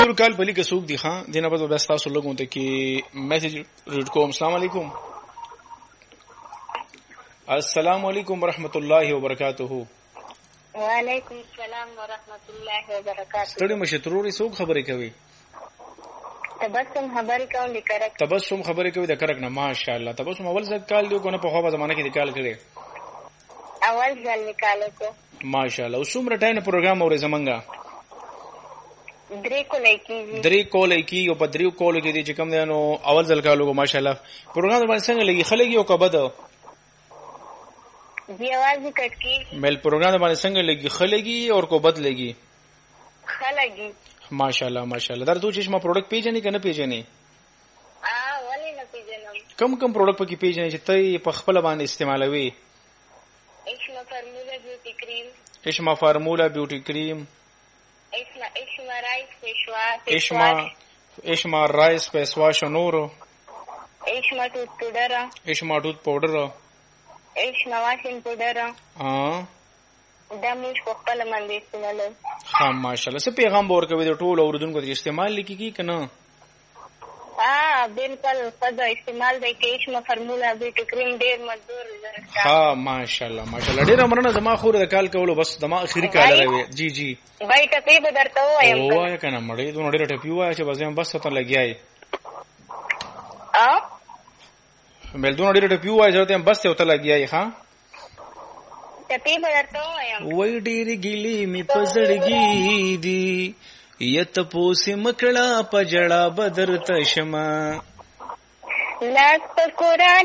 ټول کال په لیکه سوق دي خان دینه په بس تاسو لګون ته کې میسج ریډ کوم. السلام علیکم. السلام علیکم ورحمۃ اللہ وبرکاتہ. وعلیکم السلام ورحمۃ اللہ وبرکاتہ. ستړي مشتروري سوق خبرې کوي. تبسم خبرې کوم لیکره. تبسم خبرې کوي د کرک نه. ماشاءالله. تبسم اول ځل کال دی کو نه په خو په زمانه کې د کال کړي. اول ځل نکاله کو. ماشاءالله. وسومره ټایم پروګرام اورې زمنګا. درې کولای کیږي. درې کولای کیږي په درې کولو کې دي چې کوم دی نو اول ځل کالو کو. ماشاءالله. پروګرام باندې څنګه لګي خلګي او کبد دی आवाज کټ کی. مل پروګرام باندې څنګه لګي خلګي او کو بد لګي خلګي. ماشاءالله ماشاءالله. در تو چې ما پروډکټ پیژنې کنه پیژنې؟ ولې نه پیژنم. کم پروډکټ پکې پیژنې چې ته په خپل باندې استعمالوي؟ اشما فارمولا بیوټي کریم. اشما فارمولا بیوټي کریم. اشما رایس فیشواش. اشما رایس فیشواش نورو. اشما ټوت پاوډر. اشما ټوت پاوډر. اشما واشنګ پاوډر. دا موږ په خپل باندې استعمالو. ها ماشاءالله. څه پیغام ورکوي د ټول اوردونکو ته استعمال لیکي کنه؟ بالکل خود استعمال دی کې اشما فارمولا بیوټي کریم ډیر مزدور. ها ماشاءالله ماشاءالله. ډیر امرنه زما خور د کال کولو بس دما اخیری کال راوي. جی جی بای ټپی به درته وایم. وای کنه مړې دوه ډیر ټپی وای چې بس هم بس ته لګیای. مل دوه ډیر ټپی وای چې هم بس ته لګیای. ها ټپی به درته وایم. وای ډیر ګلی می پزړګی دی یت پوس مکړه پجړه بدر تشما لاس په قران